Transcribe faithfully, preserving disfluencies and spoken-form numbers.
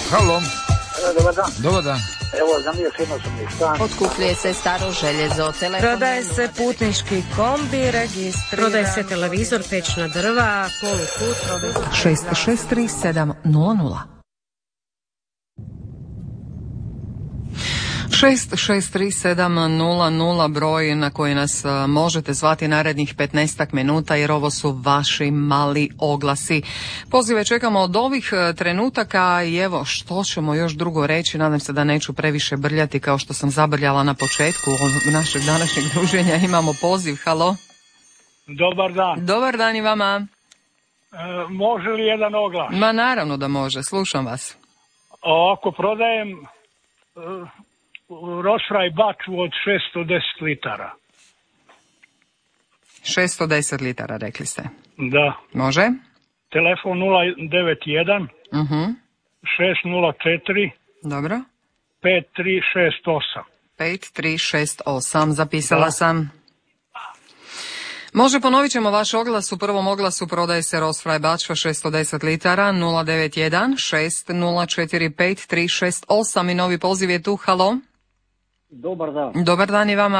Halo. E, dobar dan. Dobar dan. Evo, za mi je jednosobni stan. Otkupljuje se staro željezo, telefon. Prodaje se putnički kombi, registriran. Prodaje se televizor, pećna drva, polukut. šest šest tri sedam nula nula. šest šest tri sedam nula nula broj na koji nas možete zvati narednih petnaestak minuta, jer ovo su vaši mali oglasi. Pozive čekamo od ovih trenutaka i evo što ćemo još drugo reći. Nadam se da neću previše brljati kao što sam zabrljala na početku našeg današnjeg druženja. Imamo poziv. Halo. Dobar dan. Dobar dan i vama. E, može li jedan oglas? Ma naravno da može, slušam vas. Ako prodajem e, Rosfraj bačvu od šesto deset litara. šesto deset litara, rekli ste. Da. Može? Telefon nula devet jedan Uh-huh. šest nula četiri Dobro. pet tri šest osam. pet tri šest osam, zapisala Da. sam. Može, ponovit ćemo vaš oglas. U prvom oglasu prodaje se Rosfraj bačva šesto deset litara, nula devet jedan šest nula četiri pet tri šest osam i novi poziv je tu. Halo. Dobar dan. Dobar dan i vama.